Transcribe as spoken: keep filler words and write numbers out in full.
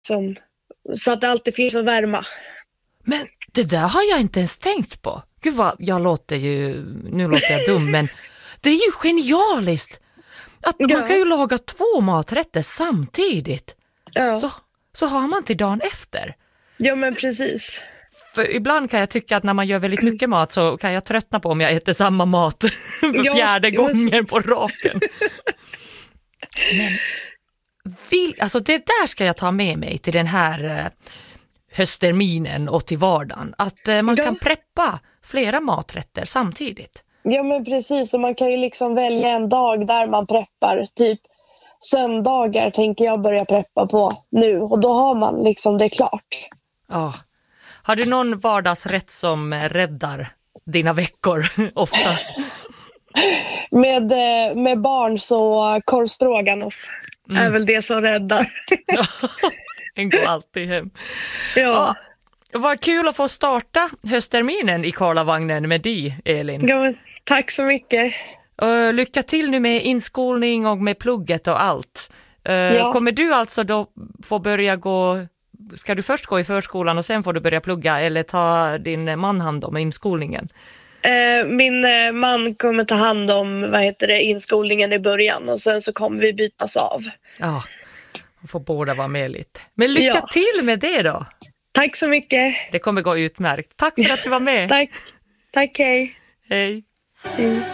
liksom, så att det alltid finns att värma. Men det där har jag inte ens tänkt på. Gud vad, jag låter ju, nu låter jag dum, men det är ju genialiskt. Att Ja. man kan ju laga två maträtter samtidigt. Ja. Så, så har man till dagen efter. Ja, men precis. För ibland kan jag tycka att när man gör väldigt mycket mat så kan jag tröttna på om jag äter samma mat för Ja, fjärde ja, men- gången på raken. Men vill, alltså det där ska jag ta med mig till den här eh, höstterminen och till vardagen. Att eh, man Ja. kan preppa flera maträtter samtidigt. Ja, men precis. Och man kan ju liksom välja en dag där man preppar. Typ söndagar tänker jag börja preppa på nu. Och då har man liksom det klart. Ja. Har du någon vardagsrätt som eh, räddar dina veckor ofta? Med, eh, med barn så korvstroganoff Mm. är väl det som räddar. En går alltid hem. Ja. Ja, vad kul att få starta höstterminen i Karlavagnen med dig, Elin. Ja, men tack så mycket. Uh, lycka till nu med inskolning och med plugget och allt. Uh, Ja. Kommer du alltså då få börja gå, ska du först gå i förskolan och sen får du börja plugga, eller ta din man hand om inskolningen? Eh, min eh, man kommer ta hand om vad heter det, inskolningen i början. Och sen så kommer vi bytas av. Ja, då får båda vara med lite. Men lycka Ja. till med det då. Tack så mycket. Det kommer gå utmärkt. Tack för att du var med. Tack. Tack, hej. Hej. Hej.